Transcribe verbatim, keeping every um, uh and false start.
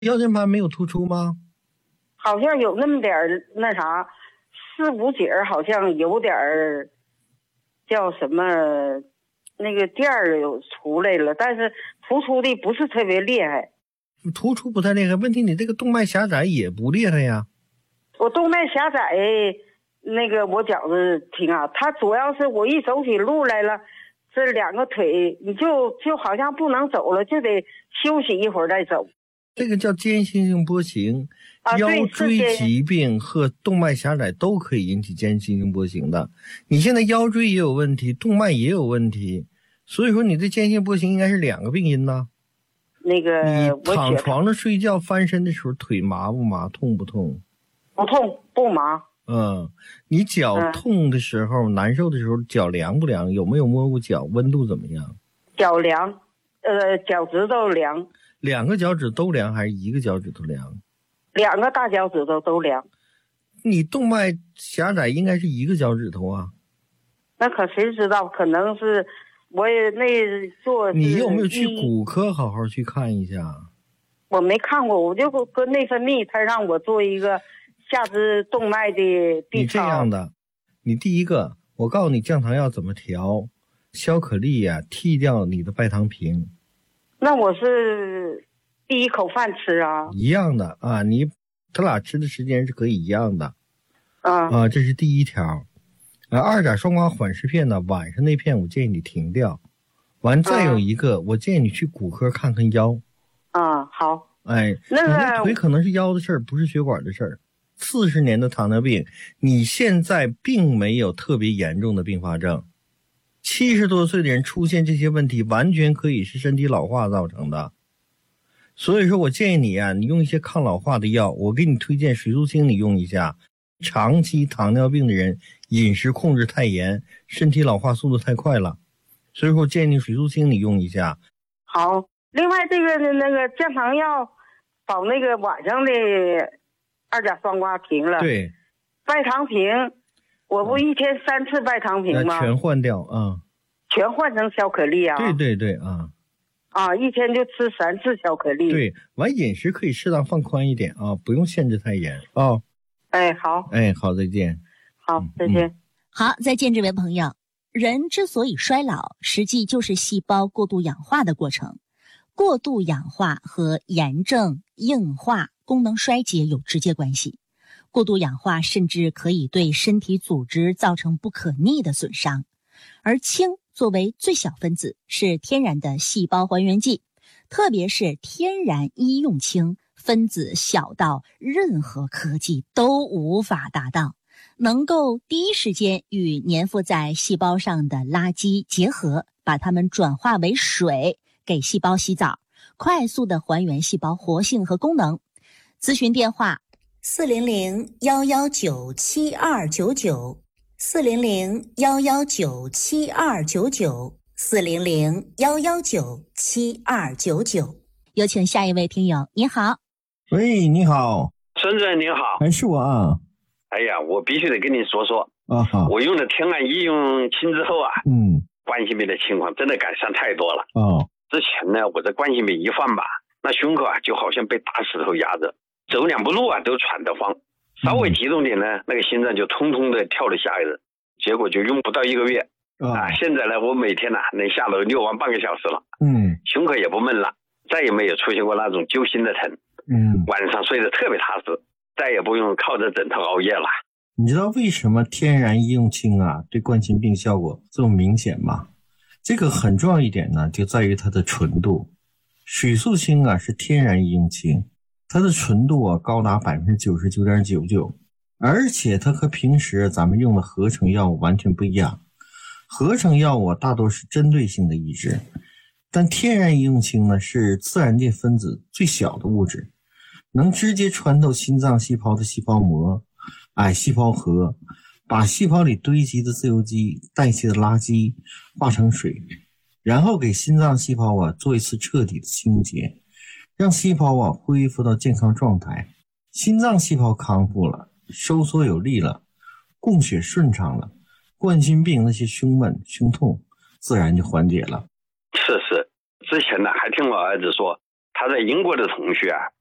腰间盘没有突出吗？ 好像有那么点儿那啥，四五节好像有点儿叫什么那个垫儿有出来了，但是突出的不是特别厉害。 突出不太厉害，问题你这个动脉狭窄也不厉害呀。 我动脉狭窄，那个我觉着挺啊，它主要是我一走起路来了，这两个腿你就就好像不能走了，就得休息一会儿再走。 这个叫间歇性波形， 啊、 腰椎疾病和动脉狭窄都可以引起间歇性波形的。你现在腰椎也有问题，动脉也有问题，所以说你这间歇波形应该是两个病因呢。 那个你躺床上睡觉翻身的时候腿麻不麻，痛不痛？ 不痛不麻。 嗯，你脚痛的时候、嗯、难受的时候脚凉不凉？有没有摸过脚？温度怎么样？ 脚凉，呃，脚趾头凉。 两个脚趾都凉还是一个脚趾头凉？ 两个大脚趾头都凉。 你动脉狭窄应该是一个脚趾头啊。 那可谁知道？可能是我也那做。 你有没有去骨科好好去看一下？ 我没看过，我就跟内分泌，他让我做一个下肢动脉的 B 超。 你这样的，你第一个，我告诉你降糖药怎么调，消可利呀、啊，剔掉你的拜糖平。 那我是第一口饭吃啊， 一样的啊，你他俩吃的时间是可以一样的， 啊啊，这是第一条。啊，二甲双胍缓释片呢，晚上那片我建议你停掉。完，再有一个，啊、我建议你去骨科看看腰。 啊，好。 哎， 那个你的腿可能是腰的事儿，不是血管的事儿。四十年的糖尿病，你现在并没有特别严重的并发症。七十多岁的人出现这些问题，完全可以是身体老化造成的。所以说我建议你啊，你用一些抗老化的药，我给你推荐水素清，你用一下。长期糖尿病的人饮食控制太严，身体老化速度太快了，所以说我建议你水素清你用一下。 好，另外这个那个降糖药保那个晚上的二甲双胍停了， 对， 拜糖平我不一天三次拜糖平吗？ 全换掉啊， 全换成小可丽啊。 对对对啊啊，一天就吃三次小可丽。 对，完饮食可以适当放宽一点啊，不用限制太严啊。哦， 哎，好， 哎，好，再见。 好，再见。 嗯、好，再见，这位朋友。人之所以衰老，实际就是细胞过度氧化的过程。过度氧化和炎症、硬化、功能衰竭有直接关系。过度氧化甚至可以对身体组织造成不可逆的损伤。而氢作为最小分子，是天然的细胞还原剂，特别是天然医用氢，分子小到任何科技都无法达到，能够第一时间与粘附在细胞上的垃圾结合，把它们转化为水，给细胞洗澡，快速的还原细胞活性和功能。咨询电话四零零幺幺九七二九九，四零零幺幺九七二九九，四零零幺幺九七二九九。有请下一位听友，你好。 喂，你好， 孙主任您好。 还是我啊。 哎呀，我必须得跟你说说啊，好， 我用了天然医用氢之后啊， 嗯， 冠心病的情况真的改善太多了。 哦， 之前呢，我这冠心病一犯吧，那胸口啊就好像被大石头压着，走两步路啊都喘得慌，稍微激动点呢，那个心脏就通通的跳了下来，结果就用不到一个月、哦、啊，现在呢，我每天呢、啊、能下楼遛完半个小时了， 嗯， 胸口也不闷了，再也没有出现过那种揪心的疼， 嗯， 晚上睡得特别踏实，再也不用靠着枕头熬夜了。 你知道为什么天然医用氢啊对冠心病效果这么明显吗？这个很重要一点呢，就在于它的纯度。水素氢啊是天然医用氢，它的纯度啊高达 百分之九十九点九九， 而且它和平时咱们用的合成药物完全不一样。合成药物大多是针对性的抑制，但天然医用氢呢是自然界分子最小的物质，能直接穿透心脏细胞的细胞膜、癌细胞核，把细胞里堆积的自由基、代谢的垃圾化成水，然后给心脏细胞啊做一次彻底的清洁，让细胞啊恢复到健康状态。心脏细胞康复了，收缩有力了，供血顺畅了，冠心病那些胸闷胸痛自然就缓解了。 是是，之前呢还听我儿子说，他在英国的同学啊